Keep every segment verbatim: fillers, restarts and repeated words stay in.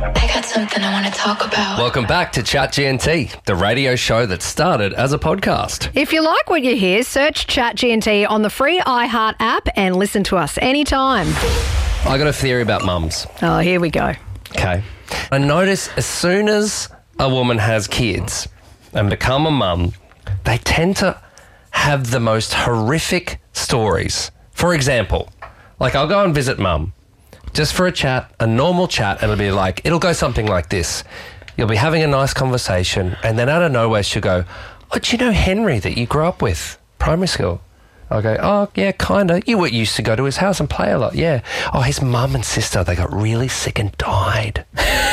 I got something I want to talk about. Welcome back to Chat G N T, the radio show that started as a podcast. If you like what you hear, search Chat G N T on the free iHeart app and listen to us anytime. I got a theory about mums. Oh, here we go. Okay. I notice as soon as a woman has kids and become a mum, they tend to have the most horrific stories. For example, like I'll go and visit mum just for a chat, a normal chat, and it'll be like, it'll go something like this. You'll be having a nice conversation, and then out of nowhere she'll go, oh, do you know Henry that you grew up with, primary school? I'll go, oh, yeah, kind of. You were used to go to his house and play a lot, yeah. Oh, his mum and sister, they got really sick and died.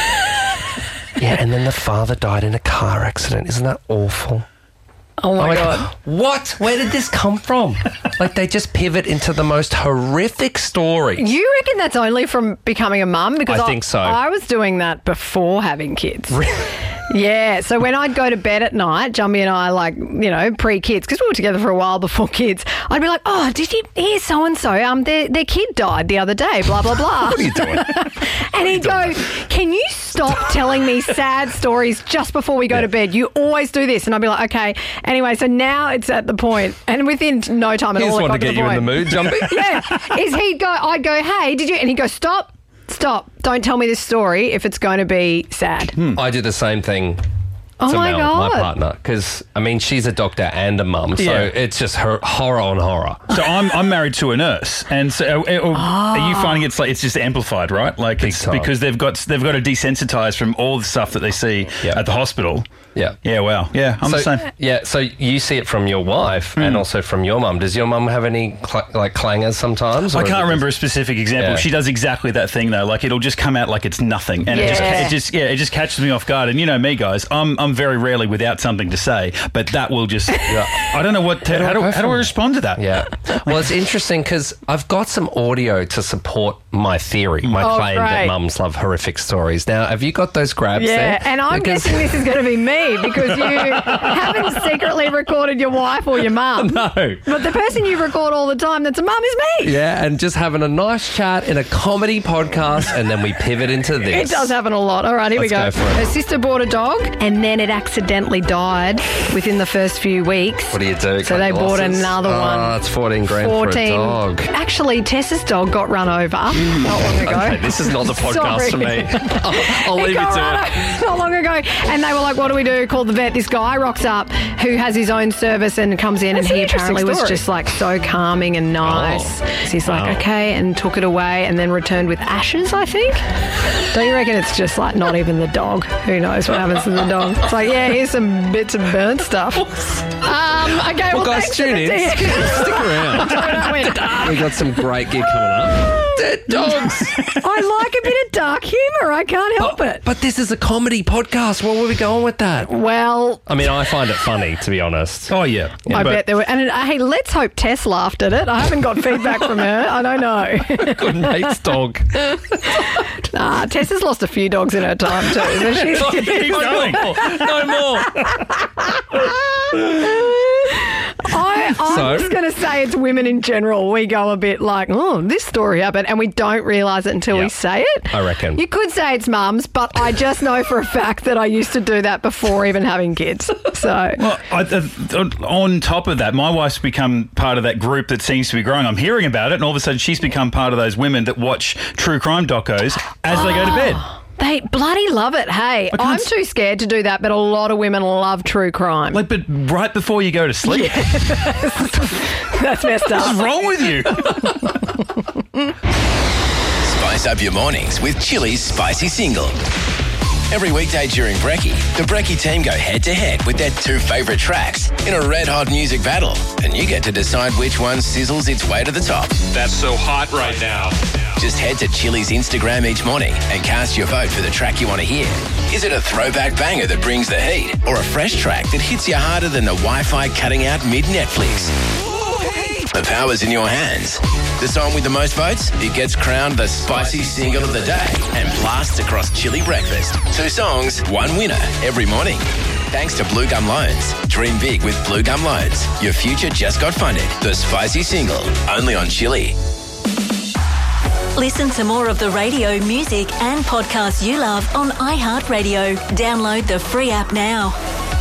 Yeah, and then the father died in a car accident. Isn't that awful? Oh, my I'm like, God. what? Where did this come from? Like, they just pivot into the most horrific stories. You reckon that's only from becoming a mum? Because I think so. I was doing that before having kids. Yeah, so when I'd go to bed at night, Jumbie and I, like, you know, pre-kids, because we were together for a while before kids, I'd be like, oh, did you hear so-and-so? Um, their, their kid died the other day, blah, blah, blah. What are you doing? And he'd go, can you stop telling me sad stories just before we go Yeah. to bed? You always do this. And I'd be like, okay. Anyway, so now it's at the point, and within no time at Here's all, it one got to get the you in point. the mood, Jumpy. Yeah, is he'd go, I'd go, hey, did you? And he'd go, stop, stop. Don't tell me this story if it's going to be sad. I do the same thing. Oh, to my Mel, God. my partner, because I mean she's a doctor and a mum, so Yeah. it's just her horror on horror. So I'm I'm married to a nurse, and so uh, uh, are you finding it's like it's just amplified, right? Like it's time. because they've got they've got to desensitize from all the stuff that they see Yeah. at the hospital. Yeah, Yeah, wow. Yeah, I'm the so, same. yeah. So you see it from your wife and also from your mum. Does your mum have any cl- like clangers sometimes? I or is can't it remember a specific example. Yeah. She does exactly that thing though. Like it'll just come out like it's nothing, and it, just, Yeah. it just yeah, it just catches me off guard. And you know me, guys, I'm I'm very rarely without something to say, but that will just. I don't know what. To, do how I do, go how do from I it? respond to that? Yeah. Well, it's interesting because I've got some audio to support my theory, my Oh, claim that great. mums love horrific stories. Now, have you got those grabs Yeah, there? and I'm Because- guessing this is going to be me because you haven't secretly recorded your wife or your mum. No. But the person you record all the time that's a mum is me. Yeah, and just having a nice chat in a comedy podcast, and then we pivot into this. It does happen a lot. All right, here Let's we go. go for it. Her sister bought a dog and then it accidentally died within the first few weeks. What do you do? So Cut they your bought losses? another Oh, one. it's fourteen grand for a dog. Actually, Tessa's dog got run over not long ago. Okay, this is not the podcast Sorry. for me. I'll, I'll It leave you got to run it. over not long ago. And they were like, what do we do? Called the vet. This guy rocks up who has his own service and comes in That's and an he interesting apparently was story. just like so calming and nice. Oh, So he's like, okay, and took it away and then returned with ashes, I think. Don't you reckon it's just like not even the dog? Who knows what happens to the dog? It's like, yeah, here's some bits of burnt stuff. Um, okay, well, Well, guys, thanks for tune the in. tip. Stick around. We got some great gig coming up. Dead dogs. I like a bit of dark humour. I can't help it. But this is a comedy podcast. Where were we going with that? Well, I mean, I find it funny, to be honest. Oh yeah. I But- bet there were. And uh, hey, let's hope Tess laughed at it. I haven't got feedback from her. I don't know. Good mate's dog. Nah, Tess has lost a few dogs in her time too. So she's, Keep going. No more. I, I'm So? just going to say it's women in general. We go a bit like, oh, this story happened, and we don't realise it until we Yep. say it. I reckon. You could say it's mums, but I just know for a fact that I used to do that before even having kids. So, Well, I, uh, on top of that, my wife's become part of that group that seems to be growing. I'm hearing about it, and all of a sudden she's become part of those women that watch true crime docos as they go to bed. they bloody love it. Hey, can't I'm s- too scared to do that, but a lot of women love true crime. Like, but right before you go to sleep. That's messed up. What's wrong with you? Spice up your mornings with Chili's Spicy Single. Every weekday during Brekkie, the Brekkie team go head-to-head with their two favourite tracks in a red-hot music battle, and you get to decide which one sizzles its way to the top. That's so hot right now. Just head to Chili's Instagram each morning and cast your vote for the track you want to hear. Is it a throwback banger that brings the heat, or a fresh track that hits you harder than the Wi-Fi cutting out mid-Netflix? The power's in your hands. The song with the most votes, it gets crowned the Spicy Single of the Day and blasts across Chili Breakfast. Two songs, one winner every morning. Thanks to Blue Gum Loans. Dream big with Blue Gum Loans. Your future just got funded. The Spicy Single, only on Chili. Listen to more of the radio, music and podcasts you love on iHeartRadio. Download the free app now.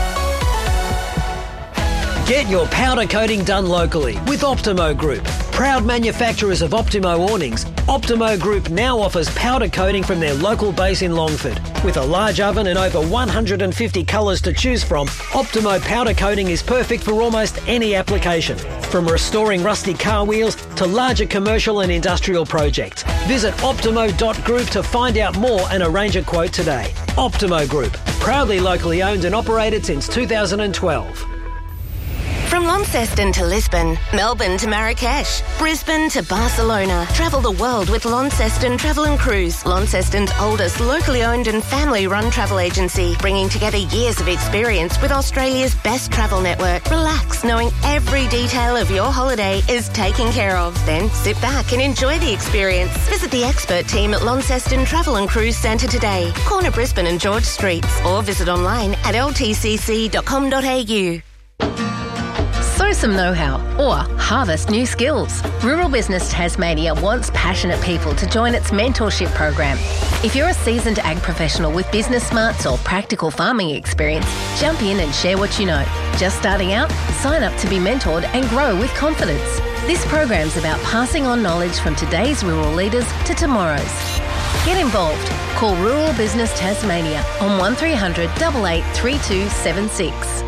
Get your powder coating done locally with Optimo Group. Proud manufacturers of Optimo awnings, Optimo Group now offers powder coating from their local base in Longford. With a large oven and over one hundred fifty colours to choose from, Optimo powder coating is perfect for almost any application. From restoring rusty car wheels to larger commercial and industrial projects. Visit optimo dot group to find out more and arrange a quote today. Optimo Group, proudly locally owned and operated since two thousand twelve. From Launceston to Lisbon, Melbourne to Marrakesh, Brisbane to Barcelona. Travel the world with Launceston Travel and Cruise, Launceston's oldest locally owned and family-run travel agency, bringing together years of experience with Australia's best travel network. Relax, knowing every detail of your holiday is taken care of. Then sit back and enjoy the experience. Visit the expert team at Launceston Travel and Cruise Centre today, corner Brisbane and George Streets, or visit online at l t c c dot com dot a u. Sow some know-how or harvest new skills. Rural Business Tasmania wants passionate people to join its mentorship program. If you're a seasoned ag professional with business smarts or practical farming experience, jump in and share what you know. Just starting out? Sign up to be mentored and grow with confidence. This program's about passing on knowledge from today's rural leaders to tomorrow's. Get involved. Call Rural Business Tasmania on one three hundred, eight eight three two seven six.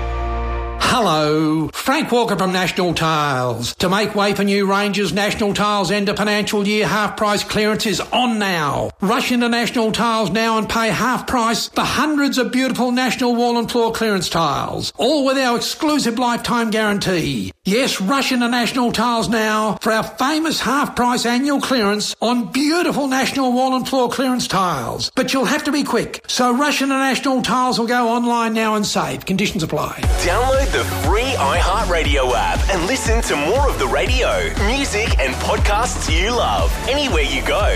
Hello, Frank Walker from National Tiles. To make way for new ranges, National Tiles end of financial year half price clearance is on now. Rush into National Tiles now and pay half price for hundreds of beautiful National wall and floor clearance tiles, all with our exclusive lifetime guarantee. Yes, rush into National Tiles now for our famous half price annual clearance on beautiful National wall and floor clearance tiles. But you'll have to be quick, so rush into National Tiles or go online now and save. Conditions apply. Download the free iHeartRadio app and listen to more of the radio, music and podcasts you love anywhere you go.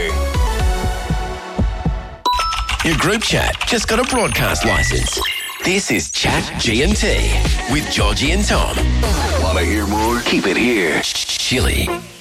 Your group chat just got a broadcast license. This is Chat G and T with Georgie and Tom. Want to hear more? Keep it here. Chili.